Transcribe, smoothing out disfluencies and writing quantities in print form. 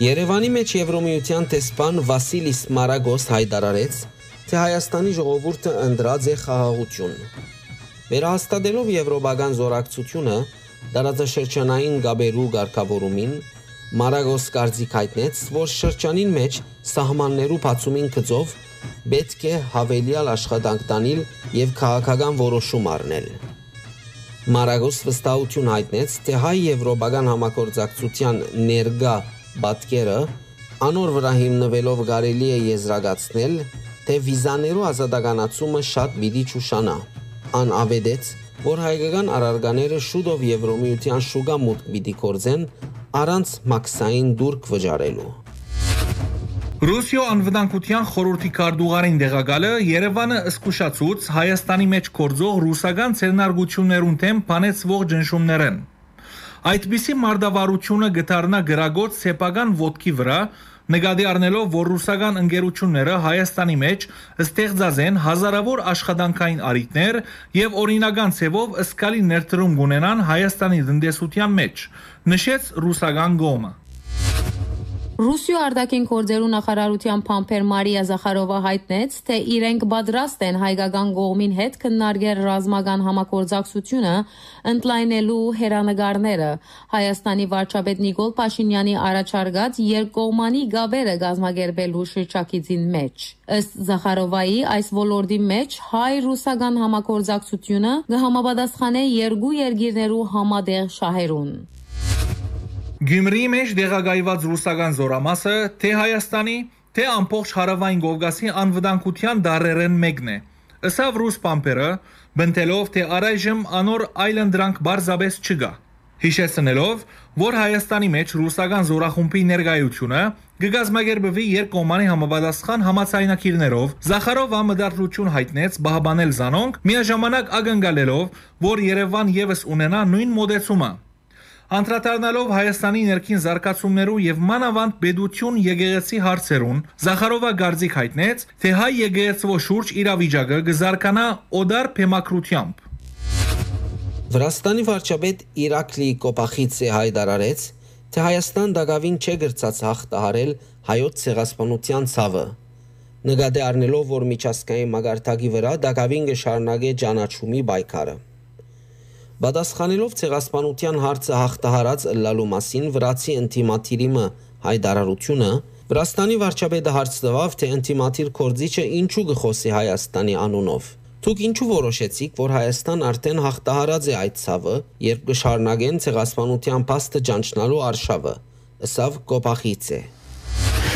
Երևանի մեջ Եվրոմիության տեսփան Վասիլիս Մարագոս հայտարարեց, թե Հայաստանի ժողովուրդը ընտրած է խաղաղություն։ Վերահաստատելով եվրոպական զորակցությունը տարածաշրջանային գաբերու ղեկավարումին, Մարագոս կարծիք հայտնեց, որ շրջանին մեջ սահմաններու բացումին գծով պետք է հավելյալ աշխատանք տանել եւ քաղաքական որոշում առնել։ Մարագոս վստահություն հայտնեց, թե հայ-եվրոպական համագործակցության ներկա պատկերը անոր վրա հիմնվելով կարելի է եզրակացնել, թե վիզաներու ազատականացումը շատ պիտի ճուշանա։ Ան ավետեց, որ հայկական առարկաները շուտով Եվրոմիության շուկա մուտք պիտի կորձեն առանց մաքսային դուրք վճարելու։ Ռուսիո անվտանգության խորհրդի քարտուղարին դեղակալը Երևանը զսկուշացուց Հայաստանի մեջ կորձող ռուսական ցերնարգություններուն թեմ բանեցվող ճնշումներեն։ Այդպիսի մարտավարությունը գտարնա գրագոց սեփական ոտքի վրա, նկատի առնելով, որ ռուսական ընկերությունները Հայաստանի մեջ ստեղծած են հազարավոր աշխատանքային առիթներ եւ օրինական ցևով ըսկալի ներդրում կունենան Հայաստանի տնտեսության մեջ, նշեց ռուսական կողմը։ Ռուսիո արտաքին գործերու նախարարության փամփեր Մարիա Զախարովը հայտնեց, թե իրենք պատրաստ են հայկական կողմին հետ քննարկել ռազմական համագործակցությունը ընդլայնելու հերանեկարները Հայաստանի վարչապետ Նիկոլ Փաշինյանի առաջարկած երկկողմանի գաբերը կազմակերպելու շրջակիցին մեջ։ Ըստ Զախարովայի, այս ոլորտի մեջ հայ-ռուսական համագործակցությունը կհամապատասխանե երկու երկիրներու համատեղ շահերուն։ Գյումրիի մեջ դեղագայված ռուսական զորամասը թե Հայաստանի, թե ամբողջ հարավային Կովկասի անվտանգության դարերեն մեկն է։ Ըսավ ռուս փամփերը, բնտելով, թե առայժմ անոր այլընտրանք բարձաբես չկա։ Հիշեցնելով, որ Հայաստանի մեջ ռուսական զորախումբի ներկայությունը կգազմագերբվի երկկողմանի համապատասխան համաձայնագիրներով, Զախարովը մտադրություն հայտնեց բահբանել զանոնք, միաժամանակ ակնկալելով, որ Երևան եւս ունենա նույն մոդեցումը։ Անդրադառնալով Հայաստանի ներքին զարգացումներու եւ մանավանդ պետություն եկեղեցի հարցերուն, Զախարովը կարծիք հայտնեց, թե հայ եկեղեցվո շուրջ իրավիճակը կզարգանա օդար փեմակրությամբ։ Վրաստանի վարչապետ Իրակլի Կոպախիցը հայտարարեց, թե Հայաստան դակավին չէ գրծած հաղթահարել հայոց ցեղասպանության ցավը։ Նկատի առնելով, որ միջազգային մագարտակի վրա դակավին կշարունակե ճանաչումի պայքարը։ Պատասխանելով ցեղասպանության հարցը հաղթահարած ըլլալու մասին վրացի ինտիմատիրիմը հայտարարությունը, Վրաստանի վարչապետը հարց տվավ, թե ինտիմատիր կորձիչը ինչու կխոսի Հայաստանի անունով։ Դուք ինչու որոշեցիք, որ Հայաստան արդեն հաղթահարած է այդ ցավը, երբ կշարունակեն ցեղասպանության փաստը ճանչնալու արշավը, ըսավ Կոպախիցը։